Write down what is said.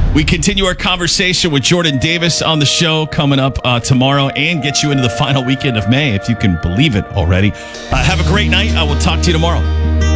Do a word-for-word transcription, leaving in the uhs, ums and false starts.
We continue our conversation with Jordan Davis on the show coming up uh, tomorrow and get you into the final weekend of May, if you can believe it already. Uh, have a great night. I will talk to you tomorrow.